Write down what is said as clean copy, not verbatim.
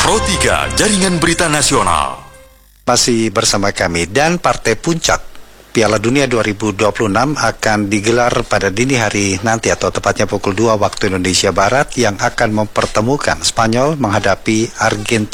Pro 3 Jaringan Berita Nasional. Masih bersama kami, dan partai puncak Piala Dunia 2026 akan digelar pada dini hari nanti atau tepatnya pukul 2 waktu Indonesia Barat yang akan mempertemukan Spanyol menghadapi Argentina.